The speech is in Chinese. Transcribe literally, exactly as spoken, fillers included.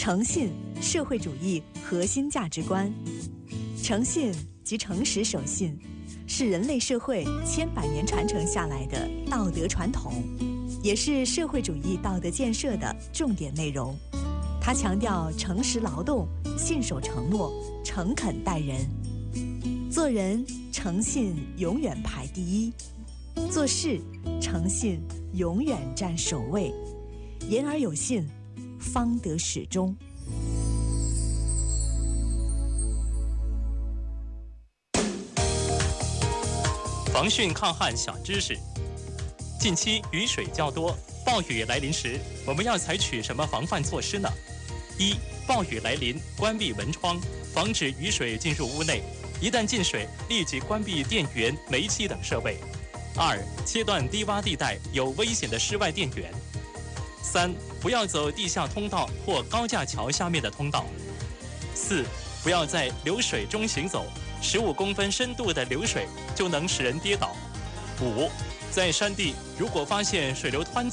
诚信，社会主义核心价值观。诚信即诚实守信，是人类社会千百年传承下来的道德传统，也是社会主义道德建设的重点内容。它强调诚实劳动、信守承诺、诚恳待人。做人诚信永远排第一，做事诚信永远占首位，言而有信，方得始终。 防汛抗旱小知识：近期雨水较多，暴雨来临时，我们要采取什么防范措施呢？一、暴雨来临，关闭门窗，防止雨水进入屋内。一旦进水，立即关闭电源、煤气等设备。二、切断低洼地带有危险的室外电源。三、不要走地下通道或高架桥下面的通道。四、不要在流水中行走，十五公分深度的流水就能使人跌倒。五、在山地如果发现水流湍急